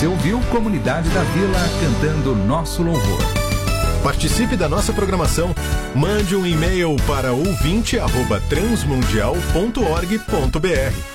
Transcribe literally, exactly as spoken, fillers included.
Você ouviu Comunidade da Vila cantando Nosso Louvor. Participe da nossa programação. Mande um e-mail para ouvinte arroba transmundial ponto org ponto br.